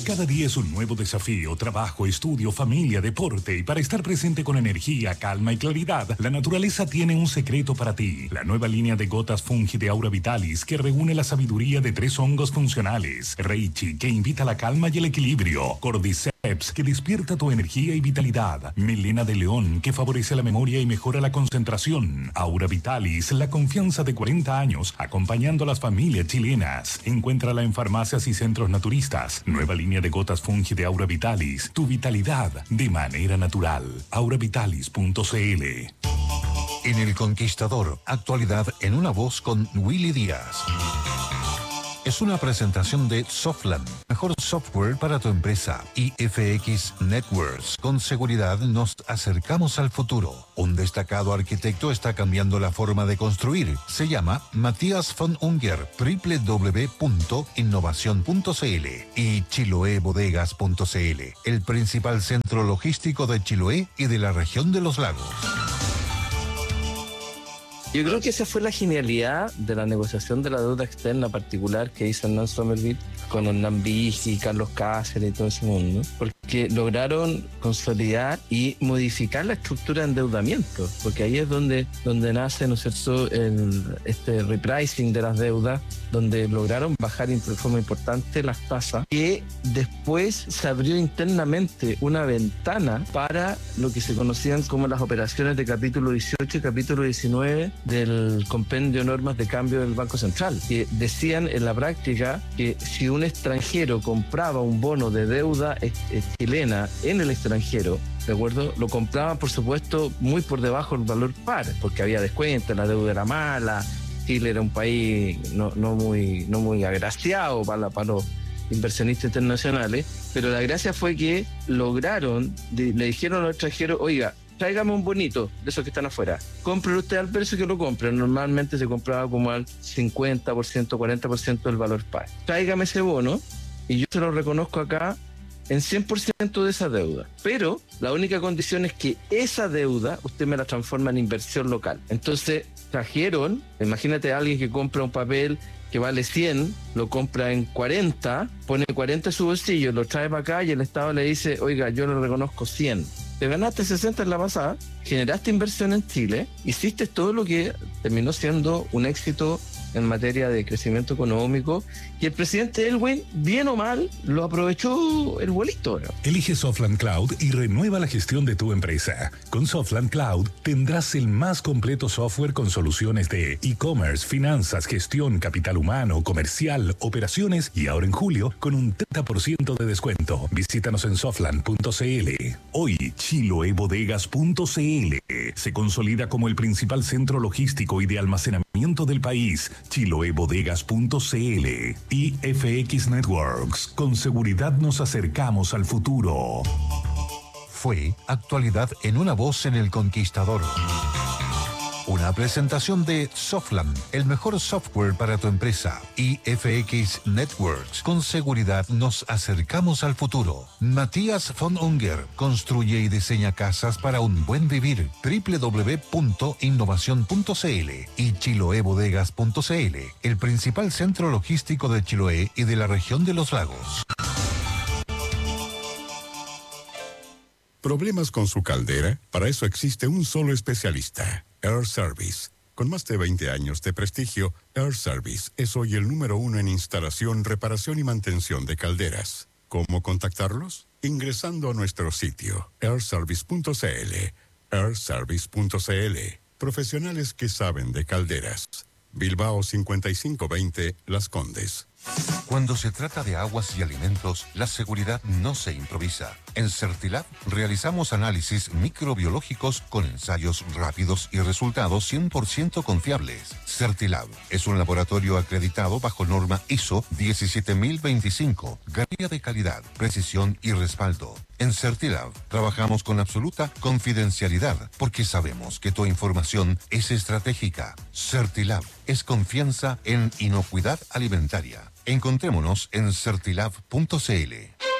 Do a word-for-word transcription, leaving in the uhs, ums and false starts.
Cada día es un nuevo desafío, trabajo, estudio, familia, deporte, y para estar presente con energía, calma y claridad, la naturaleza tiene un secreto para ti. La nueva línea de gotas Fungi de Aura Vitalis, que reúne la sabiduría de tres hongos funcionales. Reichi, que invita a la calma y el equilibrio. Cordyceps, que despierta tu energía y vitalidad. Melena de león, que favorece la memoria y mejora la concentración. Aura Vitalis, la confianza de cuarenta años, acompañando a las familias chilenas. Encuéntrala en farmacias y centros naturistas. Nueva línea de gotas Fungi de Aura Vitalis, tu vitalidad de manera natural. aura vitalis punto c l. En El Conquistador, actualidad en una voz con Willy Díaz. Es una presentación de Softland, mejor software para tu empresa. Y F X Networks, con seguridad nos acercamos al futuro. Un destacado arquitecto está cambiando la forma de construir. Se llama Matías von Unger, doble u doble u doble u punto innovación punto c l y chiloé bodegas punto c l, el principal centro logístico de Chiloé y de la región de los lagos. Yo creo que esa fue la genialidad de la negociación de la deuda externa particular que hizo Hernán Sommervill con Hernán Vigi, Carlos Cáceres y todo ese mundo, porque lograron consolidar y modificar la estructura de endeudamiento, porque ahí es donde, donde nace, ¿no es cierto?, el, este repricing de las deudas, donde lograron bajar de forma importante las tasas, que después se abrió internamente una ventana para lo que se conocían como las operaciones de capítulo dieciocho y capítulo diecinueve del compendio de normas de cambio del Banco Central, que decían en la práctica que si un extranjero compraba un bono de deuda chilena en el extranjero, ¿de acuerdo?, lo compraban, por supuesto, muy por debajo del valor par, porque había descuento, la deuda era mala, Chile era un país no, no, muy, no muy agraciado para, para los inversionistas internacionales, pero la gracia fue que lograron, de, le dijeron a los extranjeros, oiga, tráigame un bonito de esos que están afuera, cómprelo usted al precio que lo compre. Normalmente se compraba como al cincuenta por ciento, cuarenta por ciento del valor par. Tráigame ese bono y yo se lo reconozco acá en cien por ciento de esa deuda, pero la única condición es que esa deuda usted me la transforma en inversión local. Entonces trajeron, imagínate a alguien que compra un papel que vale cien, lo compra en cuarenta, pone cuarenta en su bolsillo, lo trae para acá y el Estado le dice, oiga, yo le reconozco cien. Te ganaste sesenta en la pasada, generaste inversión en Chile, hiciste todo lo que terminó siendo un éxito en materia de crecimiento económico, y el presidente Elwin, bien o mal, lo aprovechó el vuelito, ¿no? Elige Softland Cloud y renueva la gestión de tu empresa. Con Softland Cloud tendrás el más completo software con soluciones de e-commerce, finanzas, gestión, capital humano, comercial, operaciones, y ahora en julio con un treinta por ciento de descuento. Visítanos en softland punto c l. Hoy, chiloé bodegas punto c l se consolida como el principal centro logístico y de almacenamiento del país. chiloé bodegas punto c l y F X Networks. Con seguridad nos acercamos al futuro. Fue actualidad en una voz en El Conquistador. Una presentación de Softland, el mejor software para tu empresa. Y F X Networks, con seguridad nos acercamos al futuro. Matías von Unger, construye y diseña casas para un buen vivir. doble u doble u doble u punto innovación punto c l y chiloé bodegas punto c l, el principal centro logístico de Chiloé y de la región de los lagos. ¿Problemas con su caldera? Para eso existe un solo especialista, Air Service. Con más de veinte años de prestigio, Air Service es hoy el número uno en instalación, reparación y mantención de calderas. ¿Cómo contactarlos? Ingresando a nuestro sitio, air service punto c l. air service punto c l. Profesionales que saben de calderas. Bilbao cincuenta y cinco veinte, Las Condes. Cuando se trata de aguas y alimentos, la seguridad no se improvisa. En Certilab realizamos análisis microbiológicos con ensayos rápidos y resultados cien por ciento confiables. Certilab es un laboratorio acreditado bajo norma I S O diecisiete mil veinticinco, garantía de calidad, precisión y respaldo. En Certilab trabajamos con absoluta confidencialidad porque sabemos que tu información es estratégica. Certilab es confianza en inocuidad alimentaria. Encontrémonos en certilab punto c l.